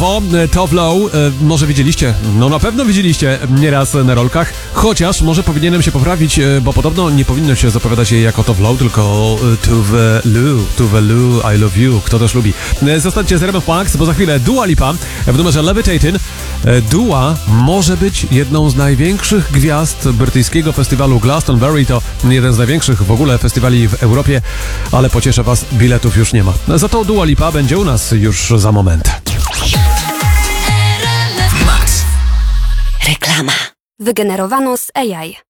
Top Low, może widzieliście, no na pewno widzieliście nieraz na rolkach, chociaż może powinienem się poprawić, bo podobno nie powinno się zapowiadać jej jako Top Low, tylko Tuve Lu, I Love You, kto też lubi. Zostańcie z RMF Max, bo za chwilę Dua Lipa w numerze Levitating. Dua może być jedną z największych gwiazd brytyjskiego festiwalu Glastonbury, to jeden z największych w ogóle festiwali w Europie, ale pocieszę was, biletów już nie ma. Za to Dua Lipa będzie u nas już za moment. Reklama. Wygenerowano z AI.